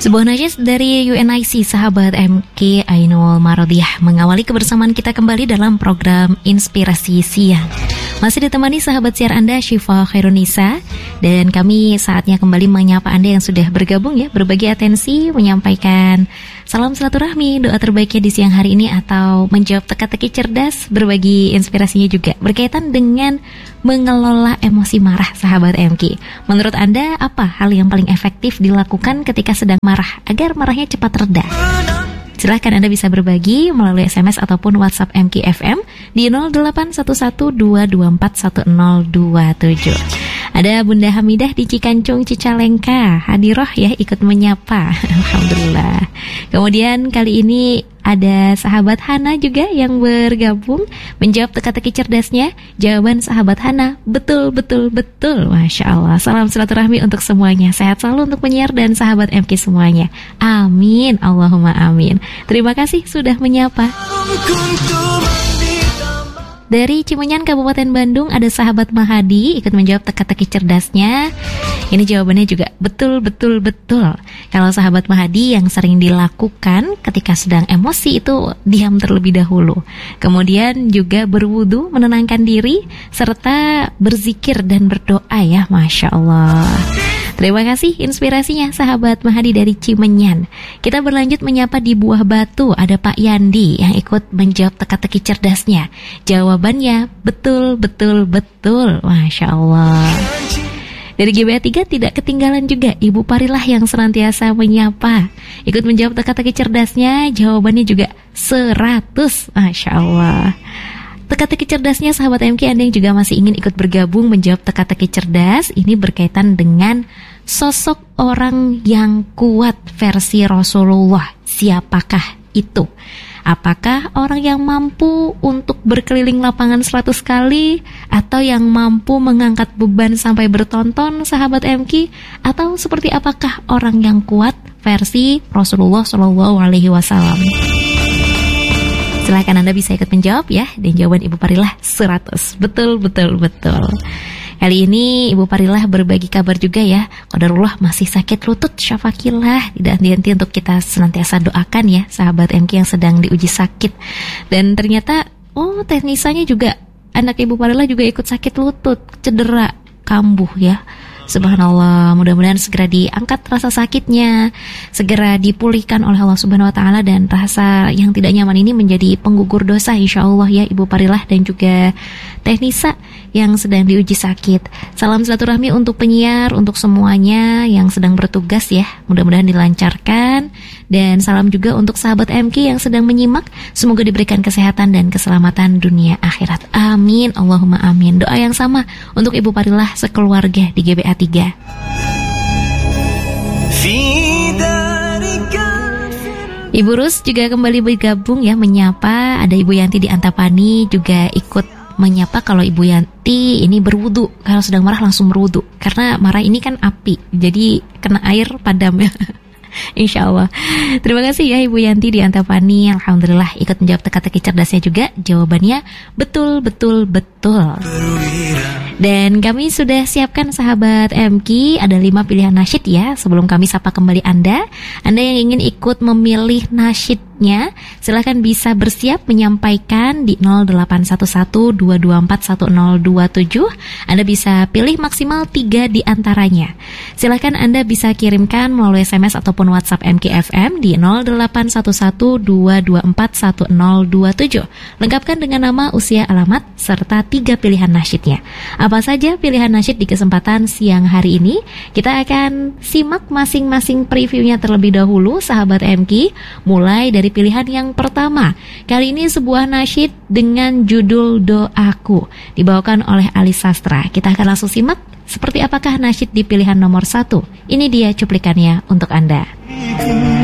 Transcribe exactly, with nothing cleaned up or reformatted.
Sebuah nasyid dari U N I C, sahabat M K Ainul Marodiyah, mengawali kebersamaan kita kembali dalam program Inspirasi Siang. Masih ditemani sahabat siar Anda, Syifa Khairunisa, dan kami saatnya kembali menyapa Anda yang sudah bergabung ya, berbagi atensi, menyampaikan salam silaturahmi, doa terbaiknya di siang hari ini, atau menjawab teka-teki cerdas, berbagi inspirasinya juga berkaitan dengan mengelola emosi marah, sahabat M K. Menurut Anda, apa hal yang paling efektif dilakukan ketika sedang marah agar marahnya cepat reda? Silahkan Anda bisa berbagi melalui S M S ataupun WhatsApp M K F M di nol delapan satu satu dua dua empat satu nol dua tujuh. Ada Bunda Hamidah di Cikancung, Cicalengka, hadiroh ya, ikut menyapa. Alhamdulillah. Kemudian kali ini ada sahabat Hana juga yang bergabung menjawab teka-teki cerdasnya. Jawaban sahabat Hana, betul, betul, betul. Masya Allah. Salam silaturahmi untuk semuanya. Sehat selalu untuk penyiar dan sahabat M K semuanya. Amin. Allahumma amin. Terima kasih sudah menyapa. Dari Cimenyan, Kabupaten Bandung, ada sahabat Mahadi ikut menjawab teka-teki cerdasnya. Ini jawabannya juga betul, betul, betul. Kalau sahabat Mahadi yang sering dilakukan ketika sedang emosi itu diam terlebih dahulu. Kemudian juga berwudu, menenangkan diri, serta berzikir dan berdoa ya, Masya Allah. Terima kasih inspirasinya sahabat Mahadi dari Cimenyan. Kita berlanjut menyapa di Buah Batu, ada Pak Yandi yang ikut menjawab teka-teki cerdasnya. Jawabannya betul, betul, betul. Masya Allah. Dari G B A tiga tidak ketinggalan juga Ibu Parilah yang senantiasa menyapa, ikut menjawab teka-teki cerdasnya. Jawabannya juga seratus. Masya Allah. Teka-teki cerdasnya sahabat M K, Anda yang juga masih ingin ikut bergabung menjawab teka-teki cerdas, ini berkaitan dengan sosok orang yang kuat versi Rasulullah. Siapakah itu? Apakah orang yang mampu untuk berkeliling lapangan seratus kali, atau yang mampu mengangkat beban sampai bertonton, sahabat M K? Atau seperti apakah orang yang kuat versi Rasulullah Shallallahu Alaihi Wasallam? Silahkan Anda bisa ikut menjawab ya. Dan jawaban Ibu Parilah seratus. Betul, betul, betul. Kali ini Ibu Parilah berbagi kabar juga ya. Qadarullah masih sakit lutut, syafakillah. Tidak henti-henti untuk kita senantiasa doakan ya, sahabat M K yang sedang diuji sakit. Dan ternyata, oh teknisanya juga, anak Ibu Parilah juga ikut sakit lutut, cedera, kambuh ya. Subhanallah, mudah-mudahan segera diangkat rasa sakitnya, segera dipulihkan oleh Allah Subhanahu Wa Taala, dan rasa yang tidak nyaman ini menjadi penggugur dosa insya Allah ya Ibu Parilah dan juga Teknisa yang sedang diuji sakit. Salam silaturahmi untuk penyiar, untuk semuanya yang sedang bertugas ya, mudah-mudahan dilancarkan. Dan salam juga untuk sahabat M K yang sedang menyimak, semoga diberikan kesehatan dan keselamatan dunia akhirat. Amin, Allahumma amin. Doa yang sama untuk Ibu Parilah sekeluarga di G B A tiga. Ibu Rus juga kembali bergabung ya, menyapa. Ada Ibu Yanti di Antapani juga ikut menyapa. Kalau Ibu Yanti ini berwudu, kalau sedang marah langsung berwudu, karena marah ini kan api, jadi kena air padam ya. Insya Allah. Terima kasih ya Ibu Yanti di Antapani. Alhamdulillah ikut menjawab teka-teki cerdasnya juga. Jawabannya betul, betul, betul. Dan kami sudah siapkan sahabat M K, ada lima pilihan nasyid ya. Sebelum kami sapa kembali Anda, Anda yang ingin ikut memilih nasyidnya, silahkan bisa bersiap menyampaikan di nol delapan satu satu dua dua empat satu nol dua tujuh. Anda bisa pilih maksimal tiga di antaranya. Silahkan Anda bisa kirimkan melalui S M S ataupun WhatsApp M K F M di nol delapan satu satu dua dua empat satu nol dua tujuh. Lengkapkan dengan nama, usia, alamat, serta tiga pilihan nasyidnya. Apa saja pilihan nasyid di kesempatan siang hari ini? Kita akan simak masing-masing previewnya terlebih dahulu, sahabat M K. Mulai dari pilihan yang pertama. Kali ini sebuah nasyid dengan judul Doaku, dibawakan oleh Ali Sastra. Kita akan langsung simak seperti apakah nasyid di pilihan nomor satu. Ini dia cuplikannya untuk Anda.